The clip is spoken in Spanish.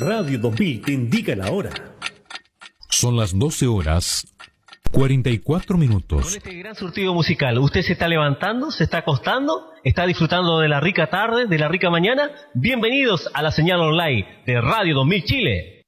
Radio 2000 te indica la hora. Son las 12 horas 44 minutos. Con este gran surtido musical, ¿usted se está levantando, se está acostando, está disfrutando de la rica tarde, de la rica mañana? Bienvenidos a la señal online de Radio 2000 Chile.